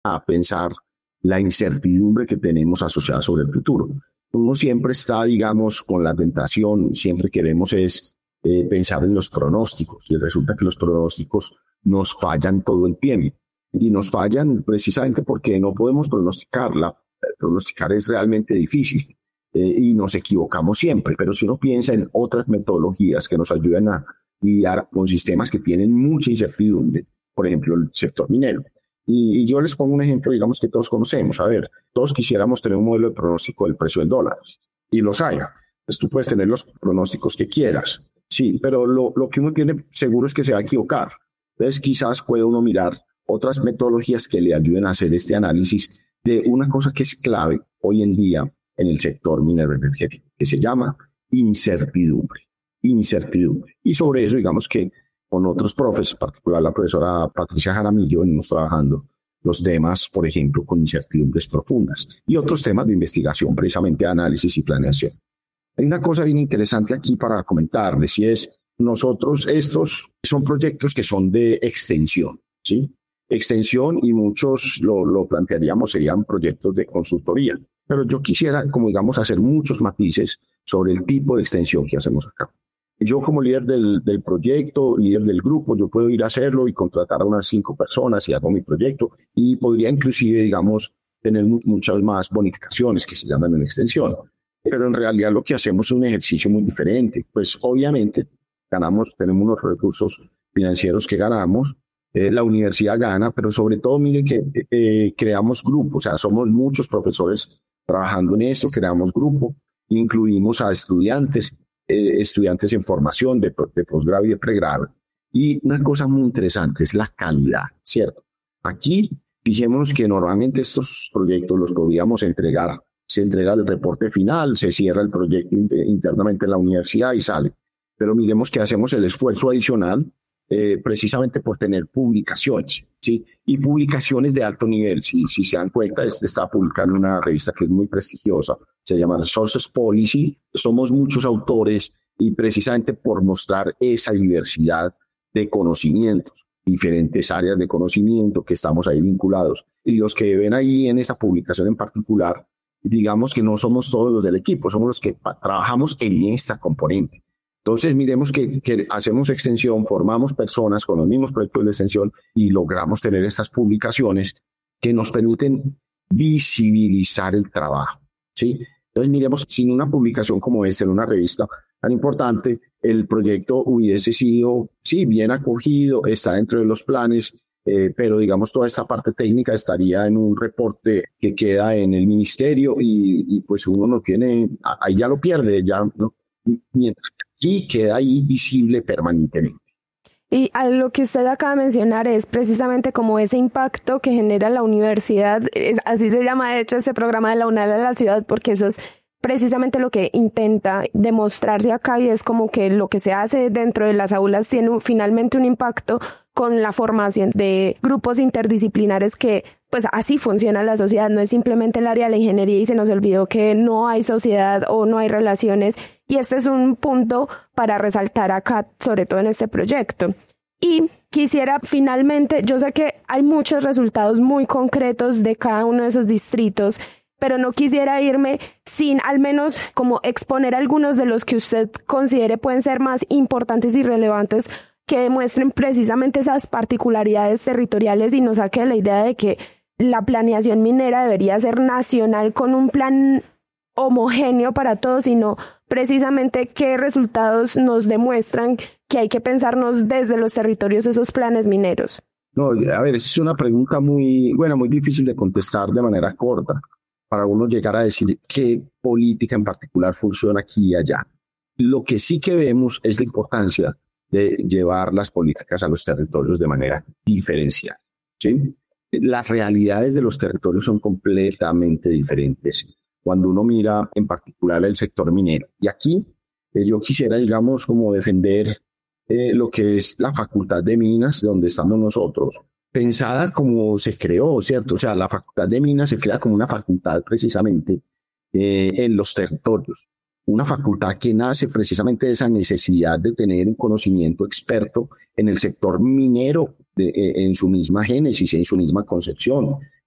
a pensar la incertidumbre que tenemos asociada sobre el futuro. Uno siempre está, digamos, con la tentación, siempre queremos es pensar en los pronósticos, y resulta que los pronósticos nos fallan todo el tiempo. Y nos fallan precisamente porque no podemos pronosticarla. Pronosticar es realmente difícil y nos equivocamos siempre. Pero si uno piensa en otras metodologías que nos ayudan a lidiar con sistemas que tienen mucha incertidumbre, por ejemplo, el sector minero. Y yo les pongo un ejemplo, digamos, que todos conocemos. A ver, todos quisiéramos tener un modelo de pronóstico del precio del dólar, y los hay. Pues tú puedes tener los pronósticos que quieras, sí, pero lo que uno tiene seguro es que se va a equivocar. Entonces, quizás puede uno mirar otras metodologías que le ayuden a hacer este análisis de una cosa que es clave hoy en día en el sector minero energético, que se llama incertidumbre. Incertidumbre. Y sobre eso, digamos que con otros profes, en particular la profesora Patricia Jaramillo, venimos trabajando los temas, por ejemplo, con incertidumbres profundas y otros temas de investigación, precisamente análisis y planeación. Hay una cosa bien interesante aquí para comentarles, y es, nosotros estos son proyectos que son de extensión, ¿sí? Extensión, y muchos lo plantearíamos, serían proyectos de consultoría. Pero yo quisiera, como digamos, hacer muchos matices sobre el tipo de extensión que hacemos acá. Yo como líder del proyecto, líder del grupo, yo puedo ir a hacerlo y contratar a unas 5 personas y hago mi proyecto, y podría inclusive, digamos, tener muchas más bonificaciones que se llaman en extensión. Pero en realidad lo que hacemos es un ejercicio muy diferente. Pues obviamente ganamos, tenemos unos recursos financieros que ganamos, la universidad gana, pero sobre todo miren que creamos grupos, o sea, somos muchos profesores trabajando en esto, creamos grupo, incluimos a estudiantes, estudiantes en formación de posgrado y de pregrado. Y una cosa muy interesante es la calidad, ¿cierto? Aquí, fijémonos que normalmente estos proyectos los podríamos entregar, se entrega el reporte final, se cierra el proyecto internamente en la universidad y sale. Pero miremos que hacemos el esfuerzo adicional precisamente por tener publicaciones, ¿sí? Y publicaciones de alto nivel. Si se dan cuenta, está publicando una revista que es muy prestigiosa, se llama Resources Policy. Somos muchos autores, y precisamente por mostrar esa diversidad de conocimientos, diferentes áreas de conocimiento que estamos ahí vinculados. Y los que ven ahí en esa publicación en particular, digamos que no somos todos los del equipo, somos los que trabajamos en esta componente. Entonces, miremos que hacemos extensión, formamos personas con los mismos proyectos de extensión y logramos tener estas publicaciones que nos permiten visibilizar el trabajo, ¿sí? Entonces, miremos, sin una publicación como esta en una revista tan importante, el proyecto hubiese sido, sí, bien acogido, está dentro de los planes, pero digamos toda esta parte técnica estaría en un reporte que queda en el ministerio, y pues uno no tiene, ahí ya lo pierde, ya no, mientras que aquí queda ahí visible permanentemente. Y a lo que usted acaba de mencionar es precisamente como ese impacto que genera la universidad, así se llama de hecho este programa de la UNAL a la ciudad, porque eso es precisamente lo que intenta demostrarse acá, y es como que lo que se hace dentro de las aulas tiene finalmente un impacto con la formación de grupos interdisciplinares, que pues así funciona la sociedad, no es simplemente el área de la ingeniería y se nos olvidó que no hay sociedad o no hay relaciones, y este es un punto para resaltar acá, sobre todo en este proyecto. Y quisiera finalmente, yo sé que hay muchos resultados muy concretos de cada uno de esos distritos, pero no quisiera irme sin al menos como exponer algunos de los que usted considere pueden ser más importantes y relevantes, que demuestren precisamente esas particularidades territoriales y nos saque la idea de que la planeación minera debería ser nacional con un plan homogéneo para todos, sino precisamente qué resultados nos demuestran que hay que pensarnos desde los territorios esos planes mineros. No, a ver, esa es una pregunta muy buena, muy difícil de contestar de manera corta, para uno llegar a decir qué política en particular funciona aquí y allá. Lo que sí que vemos es la importancia de llevar las políticas a los territorios de manera diferencial, ¿sí? Las realidades de los territorios son completamente diferentes cuando uno mira en particular el sector minero. Y aquí yo quisiera, digamos, como defender lo que es la Facultad de Minas, donde estamos nosotros, pensada como se creó, ¿cierto? O sea, la Facultad de Minas se crea como una facultad precisamente en los territorios. Una facultad que nace precisamente de esa necesidad de tener un conocimiento experto en el sector minero en su misma génesis, en su misma concepción.